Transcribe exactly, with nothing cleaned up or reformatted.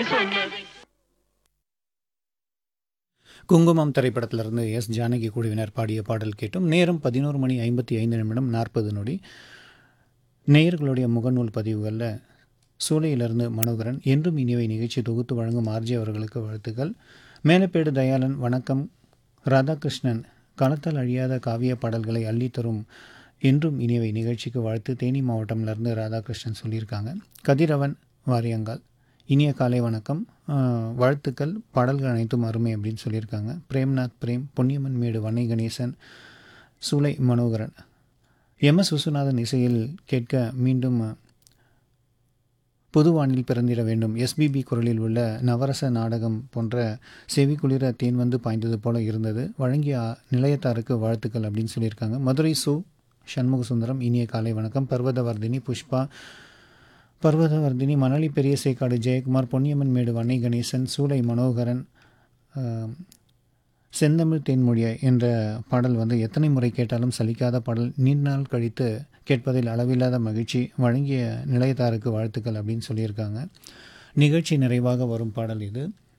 குங்குமம் திரைப்படத்திலிருந்து எஸ் ஜானகி குழுவினர் பாடிய பாடல் கேட்டும். நேரம் பதினோரு மணி ஐம்பத்தி ஐந்து நிமிடம் நாற்பது நொடி. நேயர்களுடைய முகநூல் பதிவுகளில் சூளையிலிருந்து மனோகரன் என்றும் இனிவை நிகழ்ச்சி தொகுத்து வழங்கும் ஆர்ஜி அவர்களுக்கு வாழ்த்துக்கள். மேலப்பேடு தயாளன் வணக்கம். ராதாகிருஷ்ணன் களத்தால் அழியாத காவிய பாடல்களை அள்ளித்தரும் என்றும் இனிவை நிகழ்ச்சிக்கு வாழ்த்து. தேனி மாவட்டம்லேருந்து ராதாகிருஷ்ணன் சொல்லியிருக்காங்க. கதிரவன் வாரியங்கால் இனிய காலை வணக்கம், வாழ்த்துக்கள், பாடல்கள் அனைத்தும் அருமை அப்படின்னு சொல்லியிருக்காங்க. பிரேம்நாத் பிரேம் பொன்னியம்மன் மேடு வன்னை கணேசன் சூளை மனோகரன் எம் எஸ் விஸ்வநாதன் இசையில் கேட்க மீண்டும் புதுவானில் பிறந்திட வேண்டும். எஸ்பிபி குரலில் உள்ள நவரச நாடகம் போன்ற செவிக்குளிர தேன் வந்து பாய்ந்தது போல இருந்தது. வழங்கிய நிலையத்தாருக்கு வாழ்த்துக்கள் அப்படின்னு சொல்லியிருக்காங்க. மதுரை சு சண்முகசுந்தரம் இனிய காலை வணக்கம். பர்வதவர்தினி புஷ்பா பர்வதவர்தினி மணலி பெரிய சேக்காடு ஜெயக்குமார் பொன்னியம்மன் மேடு வன்னை கணேசன் சூளை மனோகரன் செந்தமிழ் தேன்மொழிய என்ற பாடல் வந்து எத்தனை முறை கேட்டாலும் சலிக்காத பாடல், நீண்ட நாள் கழித்து கேட்பதில் அளவில்லாத மகிழ்ச்சி, வழங்கிய நிலையத்தாருக்கு வாழ்த்துக்கள் அப்படின்னு சொல்லியிருக்காங்க. நிகழ்ச்சி நிறைவாக வரும் பாடல் இது.